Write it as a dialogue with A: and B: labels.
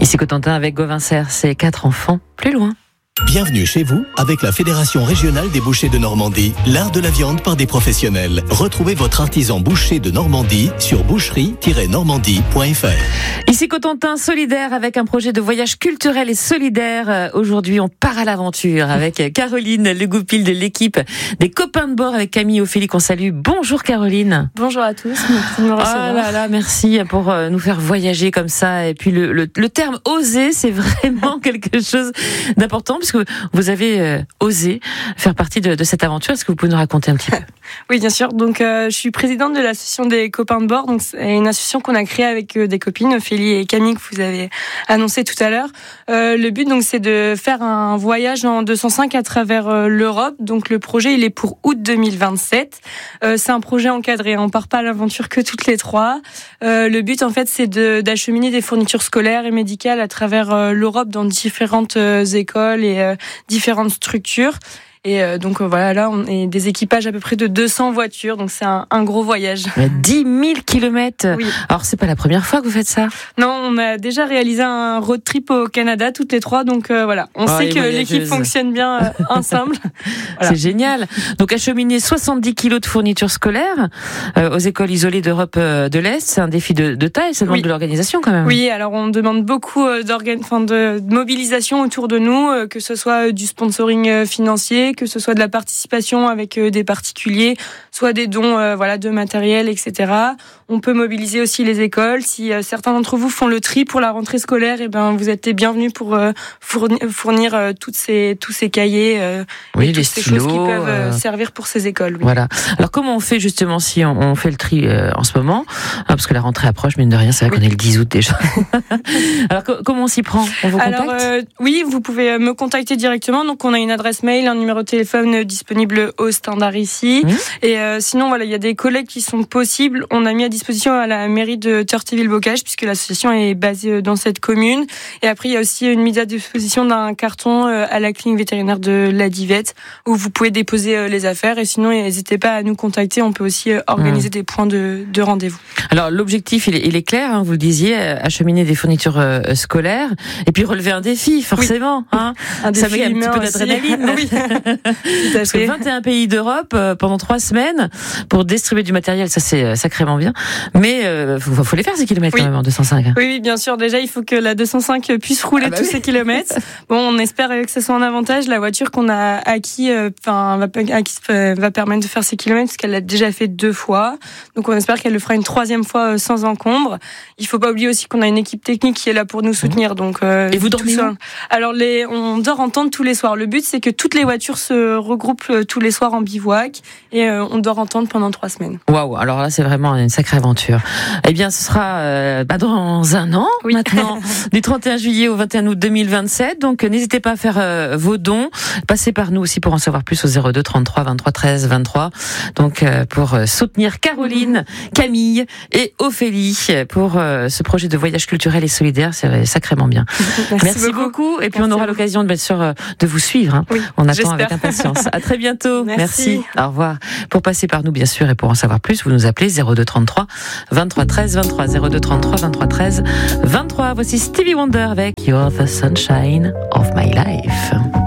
A: Ici Cotentin avec Gauvin Serre, ses 4 enfants plus loin.
B: Bienvenue chez vous avec la Fédération régionale des bouchers de Normandie, l'art de la viande par des professionnels. Retrouvez votre artisan boucher de Normandie sur boucherie-normandie.fr.
A: Ici Cotentin solidaire avec un projet de voyage culturel et solidaire. Aujourd'hui, on part à l'aventure avec Caroline Legoupil de l'équipe des copains de bord avec Camille et Ophélie qu'on salue. Bonjour Caroline.
C: Bonjour à tous, merci de me recevoir.
A: Oh là là, merci pour nous faire voyager comme ça. Et puis le terme oser, c'est vraiment quelque chose d'important puisque vous avez osé faire partie de cette aventure. Est-ce que vous pouvez nous raconter un petit peu ?
C: Oui, bien sûr. Donc, je suis présidente de l'association des copains de bord. Donc, c'est une association qu'on a créée avec des copines, Ophélie et Camille, que vous avez annoncé tout à l'heure. Le but, donc, c'est de faire un voyage en 205 à travers l'Europe. Donc, le projet, il est pour août 2027. C'est un projet encadré. On part pas à l'aventure que toutes les 3. Le but, en fait, c'est d'acheminer des fournitures scolaires et médicales à travers l'Europe dans différentes écoles et différentes structures. Et donc voilà, là, on est des équipages à peu près de 200 voitures, donc c'est un gros voyage.
A: 10 000 kilomètres. Oui. Alors, c'est pas la première fois que vous faites ça ?
C: Non, on a déjà réalisé un road trip au Canada, toutes les 3, donc voilà. On sait que l'équipe fonctionne bien ensemble. Voilà.
A: C'est génial. Donc, acheminer 70 kilos de fournitures scolaires aux écoles isolées d'Europe de l'Est, c'est un défi de taille, ça demande de l'organisation quand même.
C: Oui, alors on demande beaucoup de mobilisation autour de nous, que ce soit du sponsoring financier, que ce soit de la participation avec des particuliers, soit des dons de matériel, etc. On peut mobiliser aussi les écoles. Si certains d'entre vous font le tri pour la rentrée scolaire, vous êtes les bienvenus pour fournir tous ces cahiers et toutes ces choses qui peuvent servir pour ces écoles. Oui.
A: Voilà. Alors comment on fait justement si on fait le tri en ce moment, parce que la rentrée approche, mine de rien, c'est vrai qu'on est le 10 août déjà. Alors comment on s'y prend ? On vous contacte ?
C: Oui, vous pouvez me contacter directement. Donc on a une adresse mail, un numéro de téléphone disponible au standard ici. Et sinon, voilà, il y a des collègues qui sont possibles. On a mis à disposition à la mairie de Turtéville-Bocage, puisque l'association est basée dans cette commune. Et après, il y a aussi une mise à disposition d'un carton à la clinique vétérinaire de la Divette, où vous pouvez déposer les affaires. Et sinon, n'hésitez pas à nous contacter. On peut aussi organiser des points de rendez-vous. Alors,
A: l'objectif, il est clair, hein, vous le disiez, acheminer des fournitures scolaires, et puis relever un défi, forcément. Oui. Hein. Ça met un petit peu d'adrénaline.
C: Oui.
A: Parce que 21 pays d'Europe pendant 3 semaines pour distribuer du matériel, ça c'est sacrément bien. Mais faut les faire ces kilomètres quand même en 205.
C: Oui, bien sûr. Déjà, il faut que la 205 puisse rouler ces kilomètres. Bon, on espère que ce soit un avantage. La voiture qu'on a acquis va permettre de faire ces kilomètres parce qu'elle l'a déjà fait 2 fois. Donc, on espère qu'elle le fera une 3e fois sans encombre. Il faut pas oublier aussi qu'on a une équipe technique qui est là pour nous soutenir. Donc,
A: et vous dormez où ?
C: Alors, on dort en tente tous les soirs. Le but, c'est que toutes les voitures se regroupent tous les soirs en bivouac et on dort en tente pendant 3 semaines.
A: Waouh, alors là c'est vraiment une sacrée aventure. Eh bien ce sera dans un an maintenant, du 31 juillet au 21 août 2027. Donc n'hésitez pas à faire vos dons. Passez par nous aussi pour en savoir plus au 02 33 23 13 23. Donc pour soutenir Caroline, Camille et Ophélie pour ce projet de voyage culturel et solidaire, c'est sacrément bien. Merci beaucoup. Et puis on aura l'occasion bien sûr de vous suivre. Hein.
C: Oui,
A: on attend avec impatience. À très bientôt. Merci. Au revoir. Pour passer par nous, bien sûr, et pour en savoir plus, vous nous appelez 02 33 23 13 23 02 33 23 13 23. Voici Stevie Wonder avec You're the Sunshine of My Life.